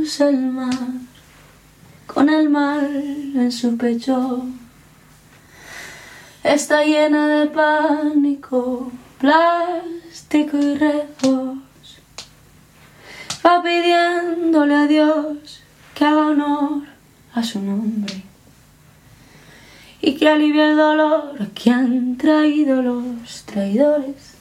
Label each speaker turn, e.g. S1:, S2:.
S1: lejos el mar, con el mal en su pecho, está llena de pánico, plástico y rezos. Va pidiéndole a Dios que haga honor a su nombre y que alivie el dolor que han traído los traidores.